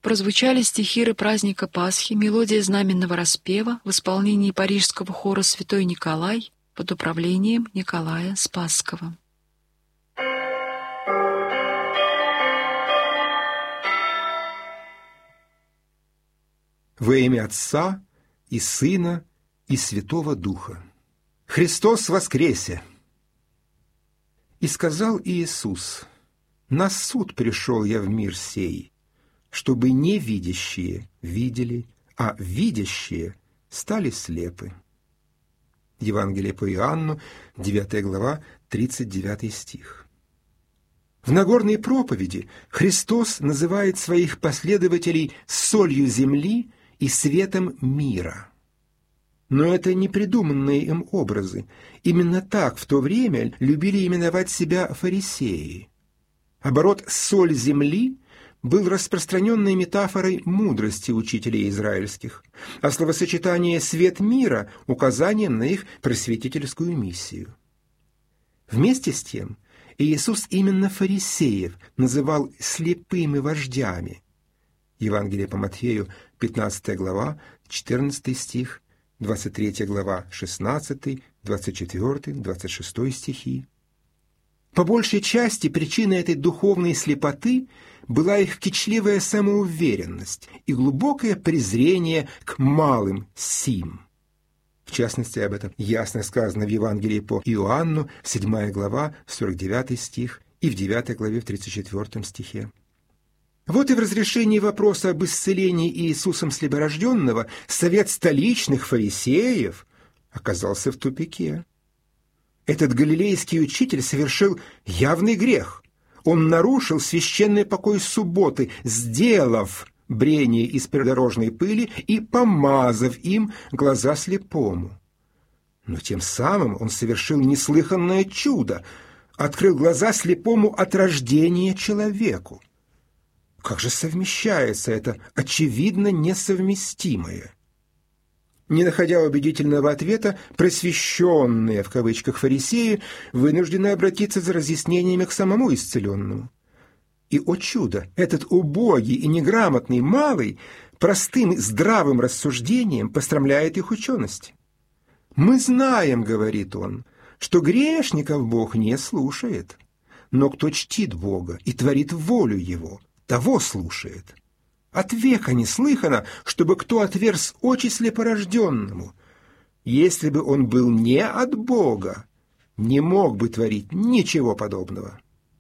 прозвучали стихиры праздника Пасхи, мелодия знаменного распева в исполнении парижского хора «Святой Николай» под управлением Николая Спасского. Во имя Отца и Сына и Святого Духа. Христос воскресе! И сказал Иисус: на суд пришел я в мир сей, чтобы невидящие видели, а видящие стали слепы. Евангелие по Иоанну, 9 глава, 39 стих. В Нагорной проповеди Христос называет своих последователей солью земли и светом мира. Но это не придуманные им образы. Именно так в то время любили именовать себя фарисеи. Оборот «соль земли» был распространенной метафорой мудрости учителей израильских, а словосочетание «свет мира» — указанием на их просветительскую миссию. Вместе с тем Иисус именно фарисеев называл слепыми вождями. Евангелие по Матфею, 15 глава, 14 стих, 23 глава, 16, 24, 26 стихи. По большей части причиной этой духовной слепоты была их кичливая самоуверенность и глубокое презрение к малым сим. В частности, об этом ясно сказано в Евангелии по Иоанну, 7 глава, 49 стих, и в 9 главе, в 34 стихе. Вот и в разрешении вопроса об исцелении Иисусом слепорожденного совет столичных фарисеев оказался в тупике. Этот галилейский учитель совершил явный грех. Он нарушил священный покой субботы, сделав брение из придорожной пыли и помазав им глаза слепому. Но тем самым он совершил неслыханное чудо, открыл глаза слепому от рождения человеку. Как же совмещается это очевидно несовместимое? Не находя убедительного ответа, просвещенные, в кавычках, фарисеи вынуждены обратиться за разъяснениями к самому исцеленному. И, о чудо, этот убогий и неграмотный малый простым здравым рассуждением пострамляет их ученость. «Мы знаем, — говорит он, — что грешников Бог не слушает, но кто чтит Бога и творит волю Его, того слушает. От века не слыхано, чтобы кто отверз очи слепорожденному. Если бы он был не от Бога, не мог бы творить ничего подобного».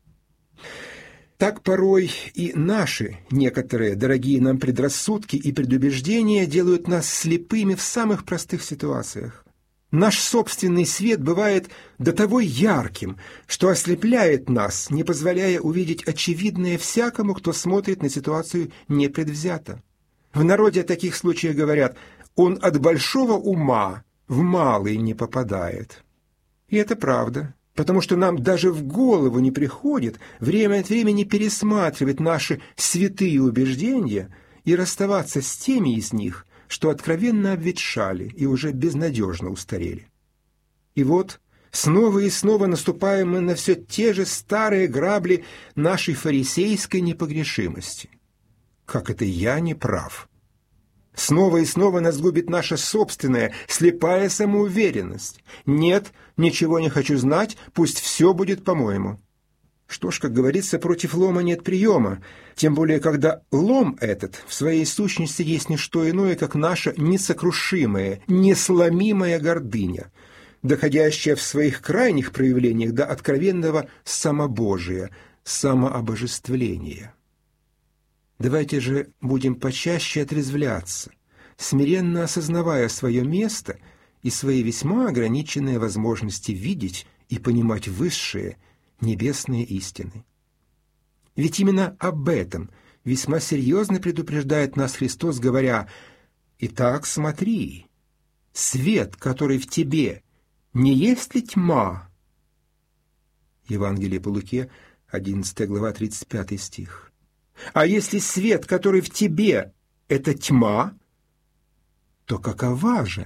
Так порой и наши некоторые дорогие нам предрассудки и предубеждения делают нас слепыми в самых простых ситуациях. Наш собственный свет бывает до того ярким, что ослепляет нас, не позволяя увидеть очевидное всякому, кто смотрит на ситуацию непредвзято. В народе о таких случаях говорят: «Он от большого ума в малый не попадает». И это правда, потому что нам даже в голову не приходит время от времени пересматривать наши святые убеждения и расставаться с теми из них, что откровенно обветшали и уже безнадежно устарели. И вот снова и снова наступаем мы на все те же старые грабли нашей фарисейской непогрешимости. Как это я не прав? Снова и снова нас губит наша собственная слепая самоуверенность. Нет, ничего не хочу знать, пусть все будет по-моему. Что ж, как говорится, против лома нет приема, тем более, когда лом этот в своей сущности есть не что иное, как наша несокрушимая, несломимая гордыня, доходящая в своих крайних проявлениях до откровенного самобожия, самообожествления. Давайте же будем почаще отрезвляться, смиренно осознавая свое место и свои весьма ограниченные возможности видеть и понимать высшие небесные истины. Ведь именно об этом весьма серьезно предупреждает нас Христос, говоря: «Итак, смотри, свет, который в тебе, не есть ли тьма?» Евангелие по Луке, 11 глава, 35 стих. «А если свет, который в тебе, это тьма, то какова же